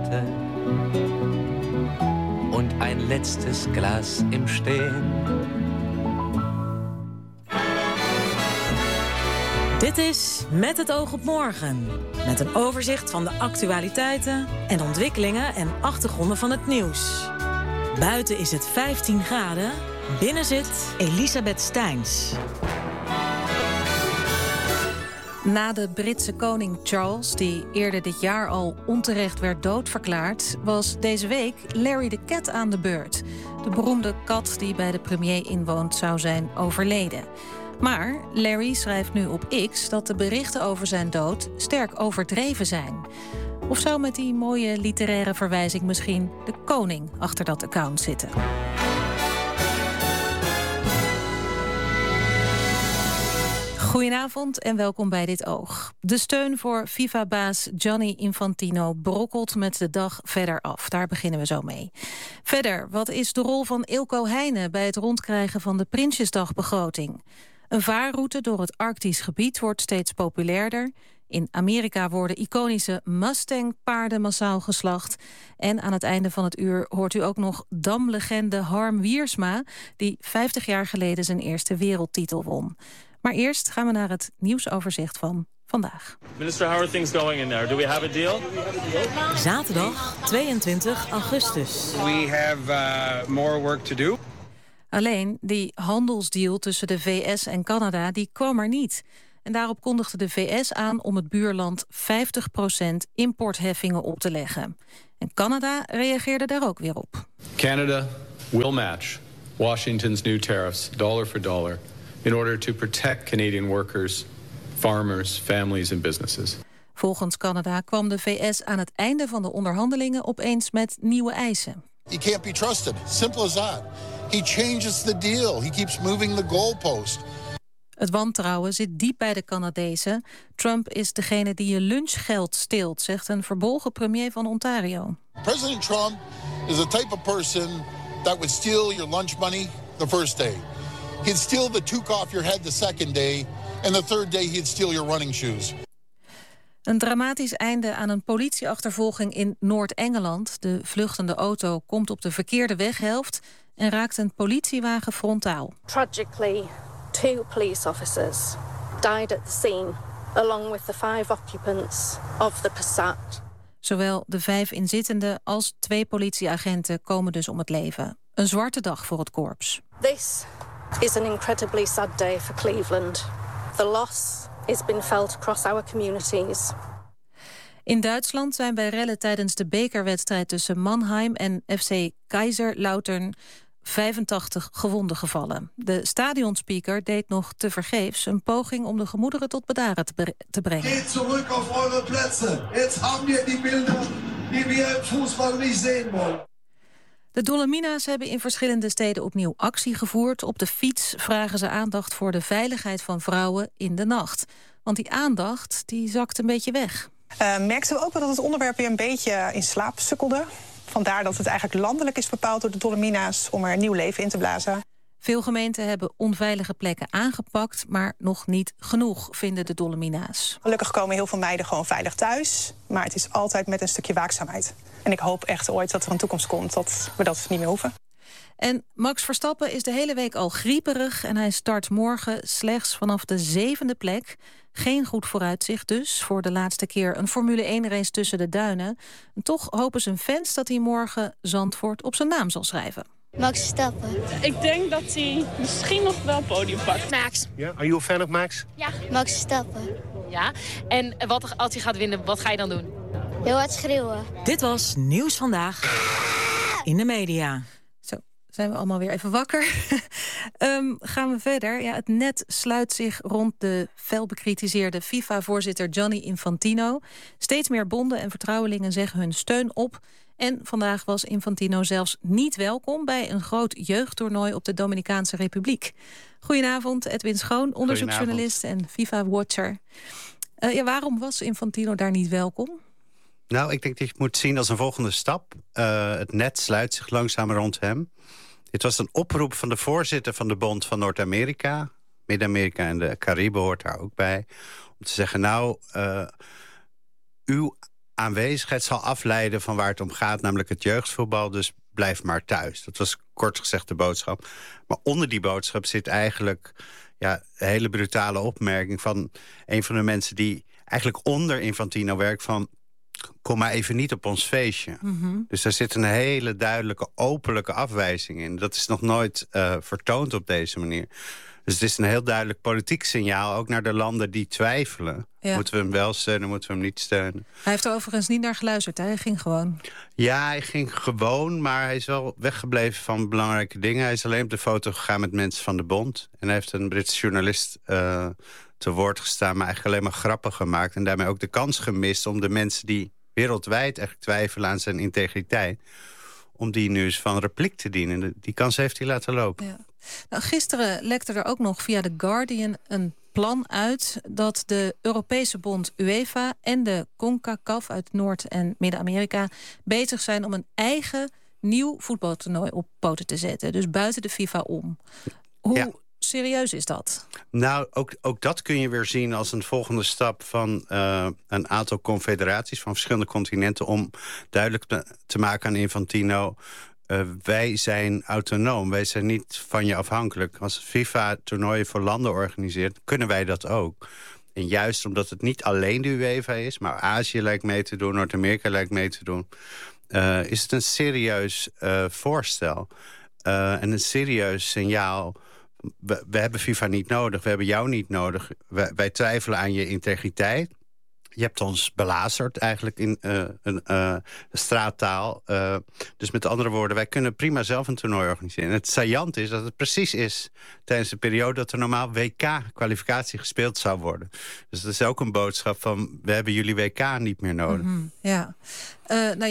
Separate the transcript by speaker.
Speaker 1: Worte und ein letztes Glas im Stehen.
Speaker 2: Dit is Met het oog op morgen. Met een overzicht van de actualiteiten en ontwikkelingen en achtergronden van het nieuws. Buiten is het 15 graden, binnen zit Elisabeth Steins. Na de Britse koning Charles, die eerder dit jaar al onterecht werd doodverklaard, was deze week Larry de Cat aan de beurt. De beroemde kat die bij de premier inwoont zou zijn overleden. Maar Larry schrijft nu op X dat de berichten over zijn dood sterk overdreven zijn. Of zou met die mooie literaire verwijzing misschien de koning achter dat account zitten? Goedenavond en welkom bij Dit Oog. De steun voor FIFA-baas Gianni Infantino brokkelt met de dag verder af. Daar beginnen we zo mee. Verder, wat is de rol van Eelco Heijnen bij het rondkrijgen van de Prinsjesdagbegroting? Een vaarroute door het Arktisch gebied wordt steeds populairder. In Amerika worden iconische Mustang-paarden massaal geslacht. En aan het einde van het uur hoort u ook nog damlegende Harm Wiersma, die 50 jaar geleden zijn eerste wereldtitel won. Maar eerst gaan we naar het nieuwsoverzicht van vandaag.
Speaker 3: Minister, how are things going in there? Do we have a deal?
Speaker 2: Zaterdag 22 augustus.
Speaker 4: We have more work to do.
Speaker 2: Alleen die handelsdeal tussen de VS en Canada die kwam er niet. En daarop kondigde de VS aan om het buurland 50% importheffingen op te leggen. En Canada reageerde daar ook weer op.
Speaker 5: Canada will match Washington's new tariffs dollar for dollar in order to protect Canadian workers, farmers, families and businesses.
Speaker 2: Volgens Canada kwam de VS aan het einde van de onderhandelingen opeens met nieuwe eisen.
Speaker 6: He can't be trusted. Simple as that. He changes the deal. He keeps moving the goalpost.
Speaker 2: Het wantrouwen zit diep bij de Canadezen. Trump is degene die je lunchgeld steelt, zegt een verbolgen premier van Ontario.
Speaker 6: President Trump is the type of person that would steal your lunch money the first day. He'd steal the toque off your head the second day. And the third day he'd steal your running shoes.
Speaker 2: Een dramatisch einde aan een politieachtervolging in Noord-Engeland. De vluchtende auto komt op de verkeerde weghelft en raakt een politiewagen frontaal.
Speaker 7: Tragically, 2 police officers died at the scene, along with the 5 occupants of the Passat.
Speaker 2: Zowel de 5 inzittenden als 2 politieagenten komen dus om het leven. Een zwarte dag voor het korps.
Speaker 7: This is an incredibly sad day for Cleveland. The loss has been felt across our communities.
Speaker 2: In Duitsland zijn bij rellen tijdens de bekerwedstrijd tussen Mannheim en FC Kaiserslautern 85 gewonden gevallen. De stadionspeaker deed nog tevergeefs een poging om de gemoederen tot bedaren te brengen.
Speaker 8: Geht zurück auf eure Plätze. Jetzt haben wir die Bilder, die wir im Fußball nicht sehen wollen.
Speaker 2: De Dolomina's hebben in verschillende steden opnieuw actie gevoerd. Op de fiets vragen ze aandacht voor de veiligheid van vrouwen in de nacht. Want die aandacht die zakt een beetje weg.
Speaker 9: Merkten we ook wel dat het onderwerp weer een beetje in slaap sukkelde. Vandaar dat het eigenlijk landelijk is bepaald door de Dolomina's om er een nieuw leven in te blazen.
Speaker 2: Veel gemeenten hebben onveilige plekken aangepakt, maar nog niet genoeg, vinden de Dolomina's.
Speaker 9: Gelukkig komen heel veel meiden gewoon veilig thuis. Maar het is altijd met een stukje waakzaamheid. En ik hoop echt ooit dat er een toekomst komt dat we dat niet meer hoeven.
Speaker 2: En Max Verstappen is de hele week al grieperig en hij start morgen slechts vanaf de 7e plek. Geen goed vooruitzicht dus voor de laatste keer een Formule 1-race tussen de duinen. En toch hopen zijn fans dat hij morgen Zandvoort op zijn naam zal schrijven.
Speaker 10: Max Verstappen.
Speaker 11: Ik denk dat hij misschien nog wel podium pakt.
Speaker 10: Max.
Speaker 12: Ja, are you a fan of Max?
Speaker 10: Ja. Max Verstappen.
Speaker 11: Ja, en wat als hij gaat winnen, wat ga je dan doen?
Speaker 10: Heel hard schreeuwen.
Speaker 2: Dit was Nieuws Vandaag in de media. Zo, zijn we allemaal weer even wakker. Gaan we verder. Ja, het net sluit zich rond de fel bekritiseerde FIFA-voorzitter Gianni Infantino. Steeds meer bonden en vertrouwelingen zeggen hun steun op. En vandaag was Infantino zelfs niet welkom bij een groot jeugdtoernooi op de Dominicaanse Republiek. Goedenavond, Edwin Schoon, onderzoeksjournalist en FIFA-watcher. Waarom was Infantino daar niet welkom?
Speaker 13: Nou, ik denk dat je het moet zien als een volgende stap. Het net sluit zich langzaam rond hem. Dit was een oproep van de voorzitter van de Bond van Noord-Amerika. Midden-Amerika en de Cariben hoort daar ook bij. Om te zeggen, uw aanwezigheid zal afleiden van waar het om gaat, namelijk het jeugdvoetbal. Dus blijf maar thuis. Dat was kort gezegd de boodschap. Maar onder die boodschap zit eigenlijk een hele brutale opmerking van een van de mensen die eigenlijk onder Infantino werkt van: kom maar even niet op ons feestje. Mm-hmm. Dus daar zit een hele duidelijke, openlijke afwijzing in. Dat is nog nooit vertoond op deze manier. Dus het is een heel duidelijk politiek signaal, ook naar de landen die twijfelen. Ja. Moeten we hem wel steunen, moeten we hem niet steunen?
Speaker 2: Hij heeft er overigens niet naar geluisterd, hè? Hij ging gewoon. Ja,
Speaker 13: hij ging gewoon, maar hij is wel weggebleven van belangrijke dingen. Hij is alleen op de foto gegaan met mensen van de bond. En hij heeft een Britse journalist te woord gestaan, maar eigenlijk alleen maar grappen gemaakt. En daarmee ook de kans gemist om de mensen die wereldwijd eigenlijk twijfelen aan zijn integriteit, om die nu eens van repliek te dienen. Die kans heeft hij laten lopen. Ja.
Speaker 2: Nou, gisteren lekte er ook nog via The Guardian een plan uit dat de Europese bond UEFA en de CONCACAF uit Noord- en Midden-Amerika bezig zijn om een eigen nieuw voetbaltoernooi op poten te zetten. Dus buiten de FIFA om. Hoe serieus is dat?
Speaker 13: Nou, ook dat kun je weer zien als een volgende stap van een aantal confederaties van verschillende continenten om duidelijk te maken aan Infantino: wij zijn autonoom, wij zijn niet van je afhankelijk. Als FIFA toernooien voor landen organiseert, kunnen wij dat ook. En juist omdat het niet alleen de UEFA is, maar Azië lijkt mee te doen, Noord-Amerika lijkt mee te doen, is het een serieus voorstel. En een serieus signaal. We hebben FIFA niet nodig, we hebben jou niet nodig. Wij twijfelen aan je integriteit. Je hebt ons belazerd eigenlijk in straattaal. Dus met andere woorden, wij kunnen prima zelf een toernooi organiseren. En het saillant is dat het precies is tijdens de periode dat er normaal WK-kwalificatie gespeeld zou worden. Dus dat is ook een boodschap van: we hebben jullie WK niet meer nodig.
Speaker 2: Mm-hmm, ja. Nou